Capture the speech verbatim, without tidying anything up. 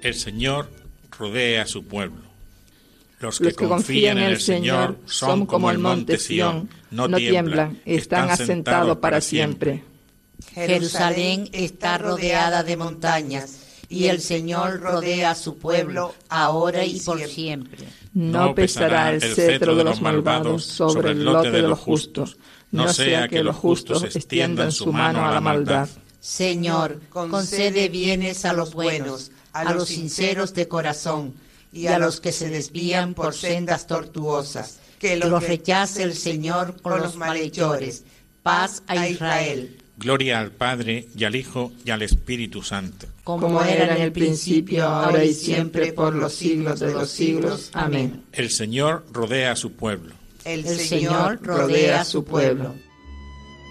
El Señor rodea a su pueblo. Los que, Los que confían en el Señor son como el monte Sión, no tiemblan, están asentados para siempre. Jerusalén está rodeada de montañas, y el Señor rodea a su pueblo ahora y por siempre. No pesará el cetro de los malvados sobre el lote de los justos, no sea que los justos extiendan su mano a la maldad. Señor, concede bienes a los buenos, a los sinceros de corazón, y a los que se desvían por sendas tortuosas. Que los rechace el Señor con los malhechores. Paz a Israel. Gloria al Padre, y al Hijo, y al Espíritu Santo. Como era en el principio, ahora y siempre, por los siglos de los siglos. Amén. El Señor rodea a su pueblo. El Señor rodea a su pueblo.